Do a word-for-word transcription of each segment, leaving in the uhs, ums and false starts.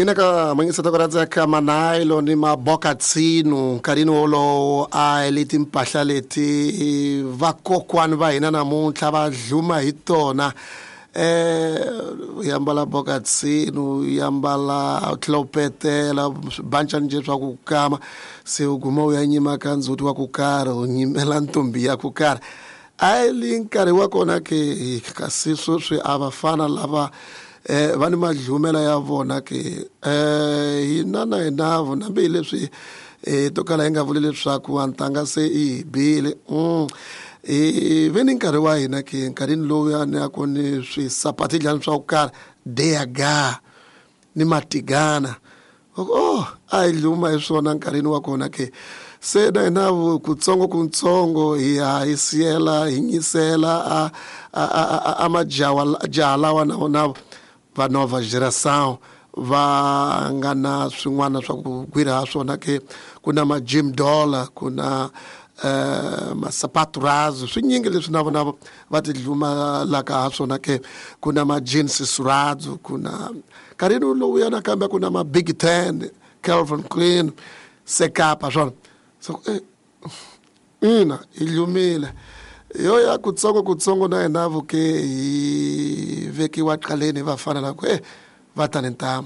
Inaka mangisa tokaradza ka manailo ni mabokatsino karino lo a leti mpahla leti vakokwani va hina namuntlha va dluma hi tona eh yambala bokatsino yambala tlopetela bancha nje swa ku kama se uguma uyanyima kanzuti wa ku kara unyimela ntombi ya ku kara ai linkari wa kona ke kasiso swi avafana lava eh vani madlumela ya vona ke eh hina na hinavo nambe leswi eh tokala hinga vule leswaku antanga se i bile mm eh veni nkarhi wa hina ke nkarhini lowu ya ni akoni swi sapatilani swa ku kala deaga ni matigana oh ai luma iswona nkarhini wa kona ke se na hinavo kutsongo kuntsongo ya isiela hinyisela a a a majawa jala na navo va nova geração va nga na swin'wana swa ku gwira swona ke kuna ma gym dollar kuna uh, masapato razo swinyingi leswi na vona va ti dluma la ka swona ke kuna ma jeans suradzo kuna karino lowu yana kambe kuna ma big ten Calvin Klein sekapa swona so eh, ina ilumile yo ya kutsongo kutsongo na hinavo ke hi vekiwa qaleni va fana na ku eh va talenta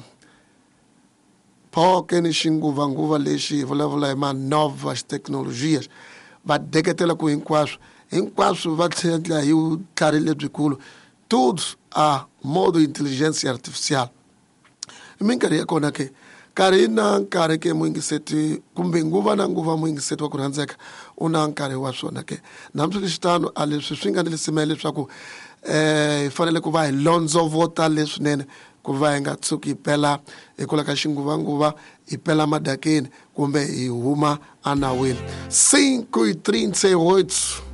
phoke ni xinguva nguva lexi vulavula hi ma novas technologies va deketela ku hinkwaswo hinkwaswo va tlhela hi tlhari lebyikulu tudo a modo inteligência artificial minkarhi ya kona ke nkarhi na nkarhi ke muingiseti kumbe nguva na nguva muingiseti wa ku rhandzeka u na nkarhi wa swona ke namuntlha xitano a leswi swi nga ni lisimela leswaku eh hi fanele ku va hi londzovota leswinene ku va hi nga tsuki hi pela hi kula ka xinguvanguva hi pela madakeni kumbe hi huma anawini cinco e trinta e oito